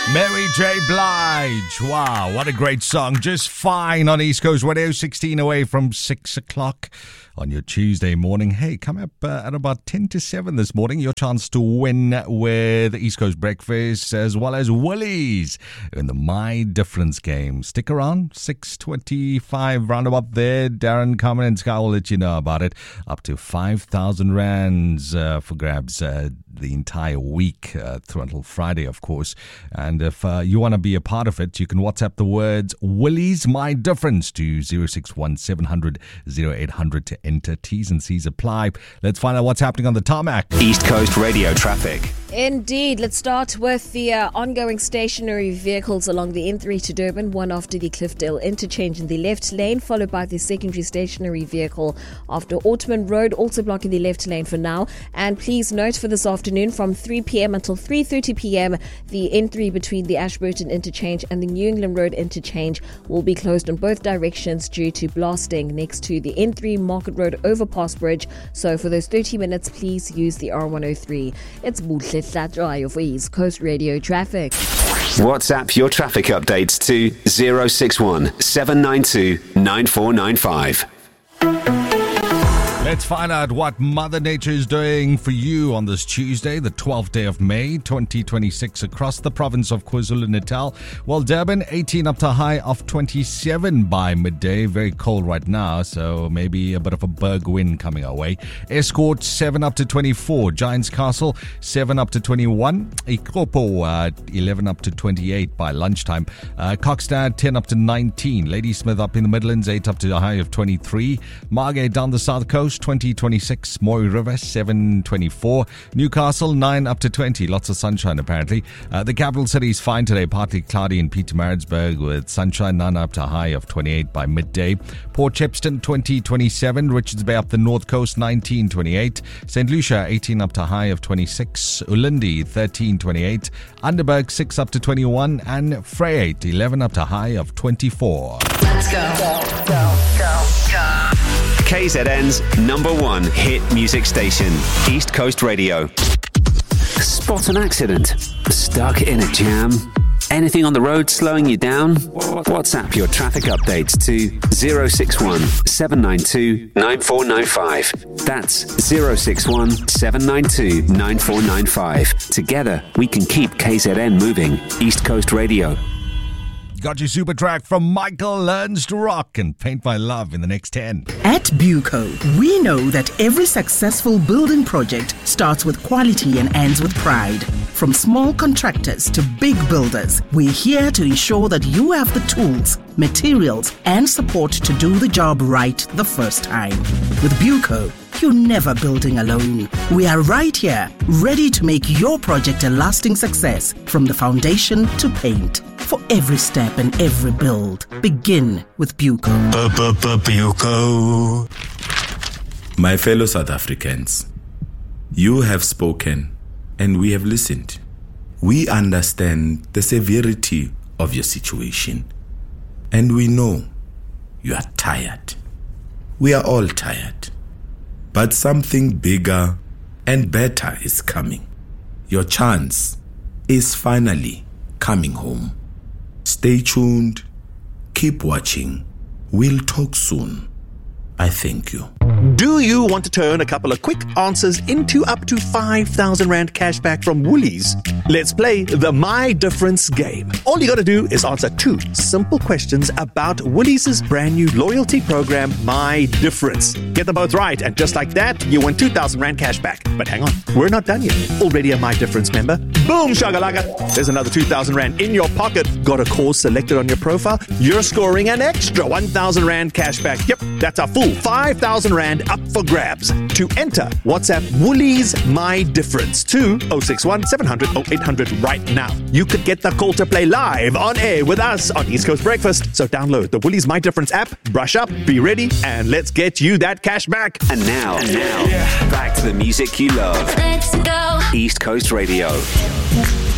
Mary J. Blige. Wow, what a great song. Just fine on East Coast Radio, 16 away from 6 o'clock on your Tuesday morning. Hey, come up at about 10 to 7 this morning. Your chance to win with East Coast Breakfast as well as Woolies in the My Difference game. Stick around, 6:25 roundabout there. Darren, Carmen and Sky will let you know about it. Up to 5,000 rands for grabs the entire week through until Friday, of course. And if you want to be a part of it, you can WhatsApp the words Woolies My Difference to 061 700 0800 to enter. T's and C's apply. Let's find out what's happening on the tarmac. East Coast Radio traffic. Indeed. Let's start with the ongoing stationary vehicles along the N3 to Durban, one after the Cliffdale interchange in the left lane, followed by the secondary stationary vehicle after Ortman Road, also blocking the left lane for now. And please note for this afternoon from 3 p.m. until 3:30 p.m, the N3 between the Ashburton interchange and the New England Road interchange will be closed in both directions due to blasting next to the N3 Market Road overpass bridge. So for those 30 minutes, please use the R103. It's Buhle Tlatswayo for East Coast Radio traffic. WhatsApp your traffic updates to 061 792 9495. Let's find out what Mother Nature is doing for you on this Tuesday, the 12th day of May, 2026, across the province of KwaZulu-Natal. Well, Durban, 18 up to a high of 27 by midday. Very cold right now, so maybe a bit of a berg wind coming our way. Escort, 7 up to 24. Giants Castle, 7 up to 21. Ikopo, 11 up to 28 by lunchtime. Kokstad, 10 up to 19. Ladysmith up in the Midlands, 8 up to a high of 23. Margate down the south coast, 20-26. Maury River, 7-24. Newcastle, 9 up to 20. Lots of sunshine, apparently. The capital city is fine today. Partly cloudy in Pietermaritzburg with sunshine, 9 up to a high of 28 by midday. Port Shepstone, 20-27. Richards Bay up the north coast, 19-28. St. Lucia, 18 up to a high of 26. Ulindi, 13-28. Underberg, 6 up to 21. And Vryheid, 11 up to a high of 24. Let's go. KZN's #1 hit music station, East Coast Radio. Spot an accident? Stuck in a jam? Anything on the road slowing you down? WhatsApp your traffic updates to 061 792 9495. That's 061 792 9495. Together, we can keep KZN moving. East Coast Radio. Got your super track from Michael Learns to Rock and Paint My Love in the next 10. At Buco, we know that every successful building project starts with quality and ends with pride. From small contractors to big builders, we're here to ensure that you have the tools, materials, and support to do the job right the first time. With Buco, you're never building alone. We are right here, ready to make your project a lasting success, from the foundation to paint. For every step and every build, begin with Buco. Buco. My fellow South Africans, you have spoken and we have listened. We understand the severity of your situation and we know you are tired. We are all tired. But something bigger and better is coming. Your chance is finally coming home. Stay tuned. Keep watching. We'll talk soon. I thank you. Do you want to turn a couple of quick answers into up to 5,000 Rand cashback from Woolies? Let's play the My Difference game. All you got to do is answer 2 simple questions about Woolies' brand new loyalty program, My Difference. Get them both right, and just like that, you win 2,000 Rand cashback. But hang on, we're not done yet. Already a My Difference member? Boom, shagalaka! There's another 2,000 Rand in your pocket. Got a cause selected on your profile? You're scoring an extra 1,000 Rand cashback. Yep, that's a full 5,000 Rand up for grabs. To enter, WhatsApp Woolies My Difference to 061 700 0800 right now. You could get the call to play live on air with us on East Coast Breakfast. So download the Woolies My Difference app, brush up, be ready, and let's get you that cash back. And now, back to the music you love. Let's go. East Coast Radio.